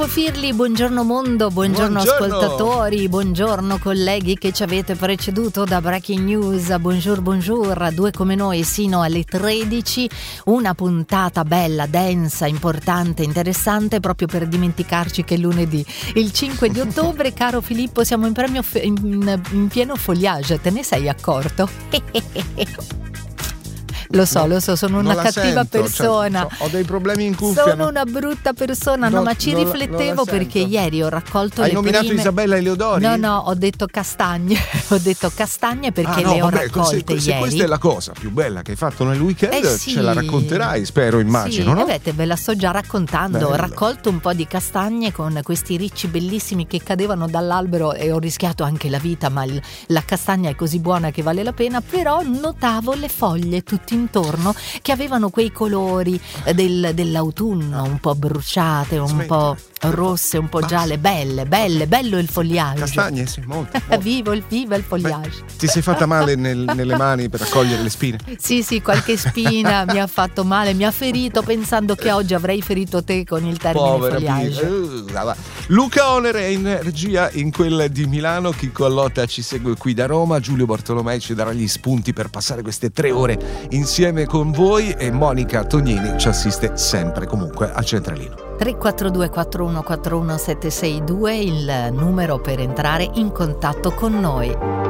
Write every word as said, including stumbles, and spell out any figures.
Firli, buongiorno mondo, buongiorno, buongiorno ascoltatori, buongiorno colleghi che ci avete preceduto da Breaking News. Buongiorno, buongiorno, due come noi sino alle tredici, una puntata bella, densa, importante, interessante, proprio per dimenticarci che è lunedì, il cinque di ottobre. Caro Filippo, siamo in, premio in, in pieno foliage, te ne sei accorto? Lo so, no, lo so, sono una cattiva sento, persona. Cioè, ho dei problemi in cuffia. Sono no? una brutta persona, no, no ma ci non, riflettevo non perché ieri ho raccolto Hai le nominato prime... Isabella Eleodori? No, no, ho detto castagne. ho detto castagne perché ah, no, le ho vabbè, raccolte se, se ieri. questa è la cosa più bella che hai fatto nel weekend, eh sì. ce la racconterai, spero, immagino, sì, no? Eh beh, ve la sto già raccontando. Bello. Ho raccolto un po' di castagne con questi ricci bellissimi che cadevano dall'albero e ho rischiato anche la vita, ma il, la castagna è così buona che vale la pena. Però notavo le foglie tutti intorno che avevano quei colori del, dell'autunno, un po' bruciate, un Smetti. po' rosse, un po' gialle, belle, belle, bello il fogliage. Castagne, sì, molto. molto. vivo, il, viva il fogliage. Beh, ti sei fatta male nel, nelle mani per raccogliere le spine? Sì, sì, qualche spina mi ha fatto male, mi ha ferito pensando che oggi avrei ferito te con il termine Povera fogliage. uh, Luca Oner è in regia in quella di Milano, Chicco Allotta ci segue qui da Roma, Giulio Bartolomei ci darà gli spunti per passare queste tre ore insieme con voi e Monica Tognini ci assiste sempre comunque al centralino. tre quattro due quattro uno quattro uno sette sei due il numero per entrare in contatto con noi.